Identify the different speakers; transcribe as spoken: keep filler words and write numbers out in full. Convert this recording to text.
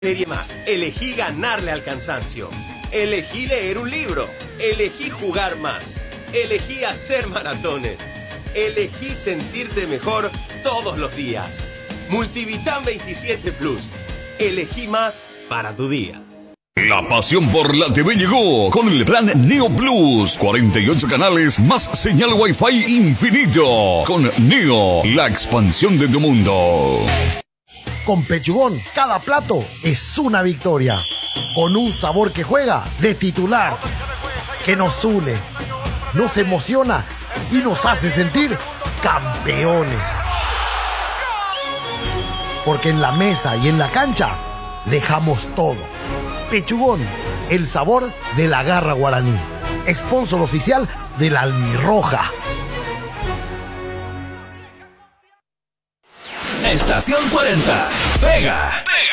Speaker 1: Serie más. Elegí ganarle al cansancio. Elegí leer un libro. Elegí jugar más. Elegí hacer maratones. Elegí sentirte mejor todos los días. Multivitam veintisiete Plus. Elegí más para tu día.
Speaker 2: La pasión por la T V llegó con el plan Neo Plus. cuarenta y ocho canales más señal Wi-Fi infinito. Con Neo, la expansión de tu mundo.
Speaker 3: Con Pechugón, cada plato es una victoria. Con un sabor que juega de titular. Que nos une, nos emociona y nos hace sentir campeones. Porque en la mesa y en la cancha dejamos todo. Pechugón, el sabor de la garra guaraní. Sponsor oficial de la Albirroja.
Speaker 4: Estación cuarenta. Pega. Pega.